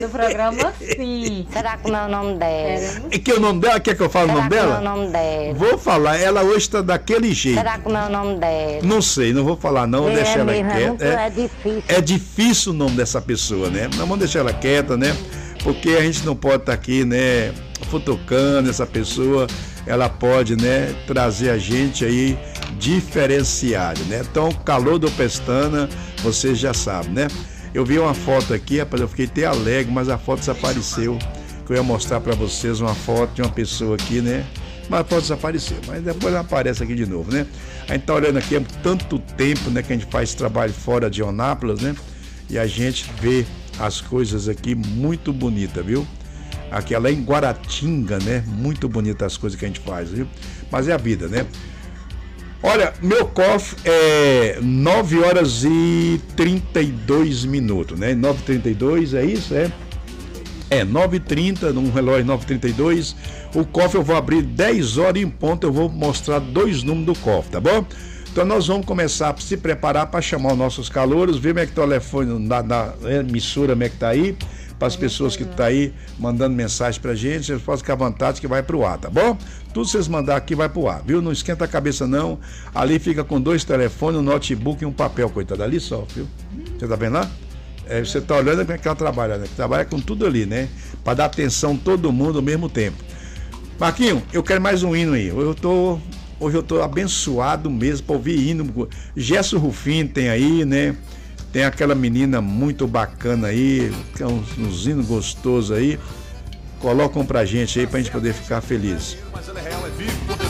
do programa, sim. Será como é o nome dela? E que é o nome dela? Quer que eu fale o nome Será dela? como é o nome dela? Vou falar, ela hoje está daquele jeito. Será como é o nome dela? Não sei, não vou falar não, vou deixar ela mesmo, quieta. é difícil. É difícil o nome dessa pessoa, né? Não vamos deixar ela quieta, né? Porque a gente não pode estar aqui, né, futucando essa pessoa. Ela pode, né, trazer a gente aí diferenciado, né? Então, calor do Pestana, vocês já sabem, né? Eu vi uma foto aqui, rapaz, eu fiquei até alegre, mas a foto desapareceu. Que eu ia mostrar para vocês uma foto de uma pessoa aqui, né? Mas a foto desapareceu, mas depois ela aparece aqui de novo, né? A gente tá olhando aqui há tanto tempo, né, que a gente faz trabalho fora de Onápolis, né? E a gente vê as coisas aqui muito bonitas, viu? Aquela em Guaratinga, né? Muito bonita as coisas que a gente faz, viu? Mas é a vida, né? Olha, meu cofre é 9 horas e 32 minutos, né? 9h32, é isso? É 9h30, num relógio 9h32. O cofre eu vou abrir 10 horas em ponto, eu vou mostrar 2 números do cofre, tá bom? Então nós vamos começar a se preparar para chamar os nossos calouros, ver como é que tá o telefone da emissora, como é que tá aí, para as pessoas que estão aí mandando mensagem pra gente, vocês podem ficar à vontade que vai pro ar, tá bom? Tudo vocês mandar aqui vai pro ar, viu? Não esquenta a cabeça não, ali fica com 2 telefones, um notebook e um papel, coitado, ali só, viu? Você tá vendo lá? Você tá olhando como é que ela trabalha, né? Trabalha com tudo ali, né? Para dar atenção a todo mundo ao mesmo tempo. Marquinho, eu quero mais um hino aí, hoje eu tô abençoado mesmo para ouvir hino. Gesso Rufino tem aí, né? Tem aquela menina muito bacana aí, que é uns hinos gostosos aí. Colocam pra gente aí pra gente poder ficar feliz. Mas ela é real, é vivo.